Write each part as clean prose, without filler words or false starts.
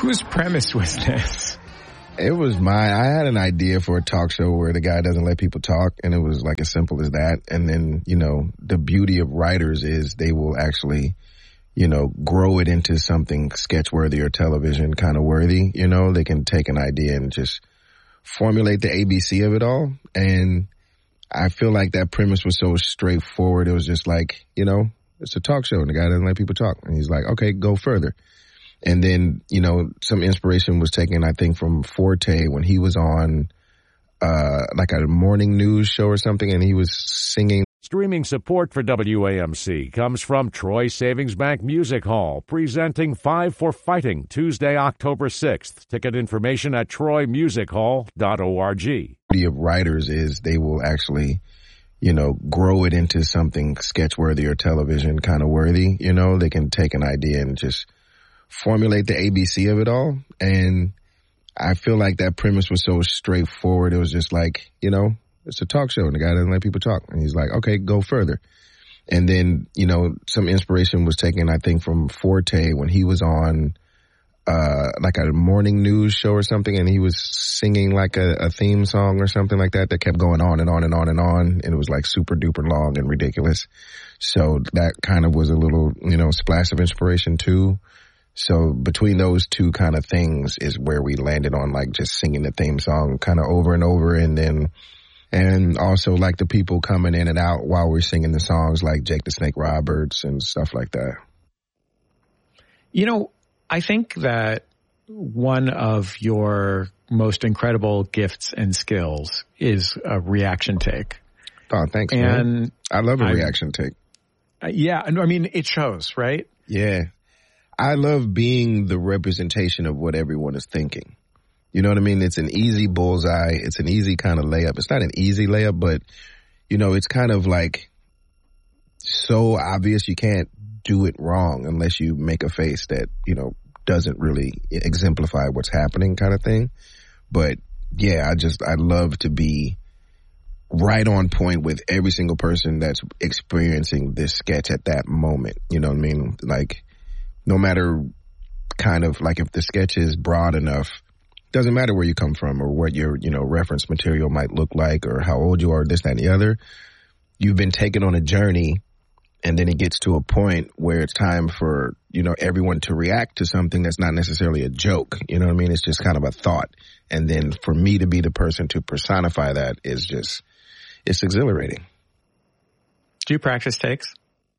Whose premise was this? It was mine. I had an idea for a talk show where the guy doesn't let people talk, and it was like as simple as that. And then, you know, the beauty of writers is they will actually, you know, grow it into something sketch-worthy or television kind of worthy. You know, they can take an idea and just formulate the ABC of it all. And I feel like that premise was so straightforward. It was just like, you know, it's a talk show, and the guy doesn't let people talk. And he's like, okay, go further. And then, you know, some inspiration was taken, I think, from Forte when he was on like a morning news show or something, and he was singing. Streaming support for WAMC comes from Troy Savings Bank Music Hall, presenting Five for Fighting, Tuesday, October 6th. Ticket information at troymusichall.org. The beauty of writers is they will actually, you know, grow it into something sketch-worthy or television kind of worthy. You know, they can take an idea and just formulate the ABC of it all. And I feel like that premise was so straightforward. It was just like, you know, it's a talk show, and the guy doesn't let people talk. And he's like, okay, go further. And then, you know, some inspiration was taken, I think, from Forte when he was on like a morning news show or something, and he was singing like a theme song or something like that kept going on and on and on and on, and it was like super duper long and ridiculous. So that kind of was a little, you know, splash of inspiration too. So between those two kind of things is where we landed on, like, just singing the theme song kind of over and over. And also like the people coming in and out while we're singing the songs, like Jake the Snake Roberts and stuff like that. You know, I think that one of your most incredible gifts and skills is a reaction take. Oh, thanks, man. I love a reaction take. Yeah. I mean, it shows, right? Yeah. I love being the representation of what everyone is thinking. You know what I mean? It's an easy bullseye. It's an easy kind of layup. It's not an easy layup, but, you know, it's kind of like so obvious you can't do it wrong unless you make a face that, you know, doesn't really exemplify what's happening kind of thing. But, yeah, I love to be right on point with every single person that's experiencing this sketch at that moment. You know what I mean? Like, no matter kind of like if the sketch is broad enough, doesn't matter where you come from or what your, you know, reference material might look like or how old you are, this, that, and the other. You've been taken on a journey, and then it gets to a point where it's time for, you know, everyone to react to something that's not necessarily a joke. You know what I mean? It's just kind of a thought. And then for me to be the person to personify that is just, it's exhilarating. Do you practice takes?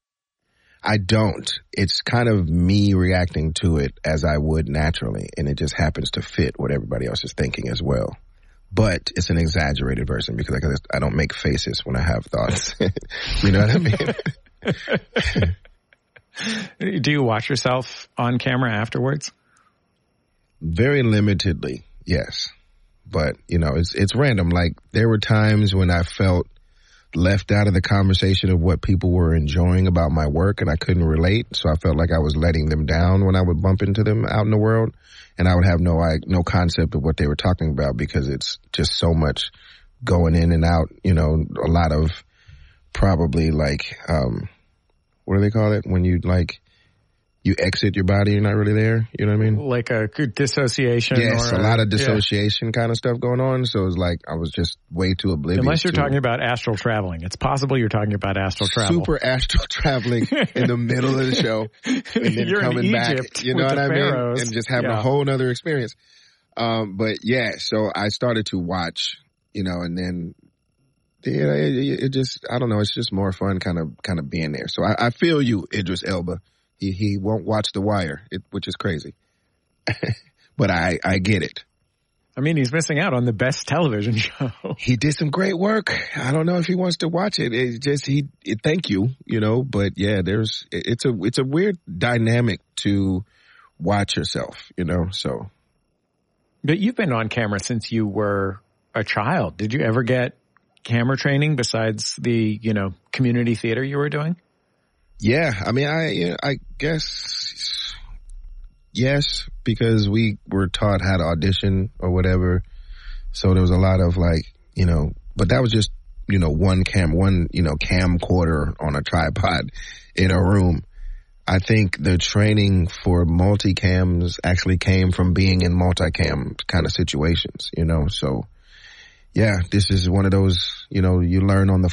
I don't. It's kind of me reacting to it as I would naturally, and it just happens to fit what everybody else is thinking as well. But it's an exaggerated version because I don't make faces when I have thoughts. You know what I mean? Do you watch yourself on camera afterwards? Very limitedly, yes. But, you know, it's random. Like, there were times when I felt left out of the conversation of what people were enjoying about my work, and I couldn't relate. So I felt like I was letting them down when I would bump into them out in the world, and I would have no concept of what they were talking about because it's just so much going in and out. You know, a lot of probably like what do they call it when you like you exit your body, you're not really there. You know what I mean? Like a dissociation. Yes, a lot of dissociation kind of stuff going on. So it's like I was just way too oblivious. Unless you're talking about astral traveling. It's possible you're talking about astral travel. Super astral traveling in the middle of the show. And then you're coming in back. Egypt You know what I pharaohs. mean? And just having a whole nother experience. But yeah, so I started to watch, you know, and then it just, I don't know, it's just more fun kind of being there. So I feel you, Idris Elba. He won't watch The Wire, which is crazy. But I get it. I mean, he's missing out on the best television show. He did some great work. I don't know if he wants to watch it. It's just thank you, you know. But yeah, it's a weird dynamic to watch yourself, you know. So, but you've been on camera since you were a child. Did you ever get camera training besides the, you know, community theater you were doing? Yeah, I mean, I guess yes, because we were taught how to audition or whatever. So there was a lot of like, you know, but that was just, you know, one camcorder on a tripod in a room. I think the training for multicams actually came from being in multicam kind of situations, you know. So, yeah, this is one of those, you know, you learn on the